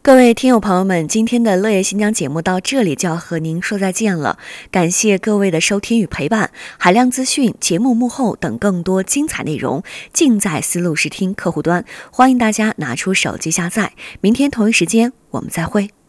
各位听友朋友们，今天的乐业新疆节目到这里就要和您说再见了，感谢各位的收听与陪伴。海量资讯、节目幕后等更多精彩内容，尽在思路视听客户端，欢迎大家拿出手机下载。明天同一时间我们再会。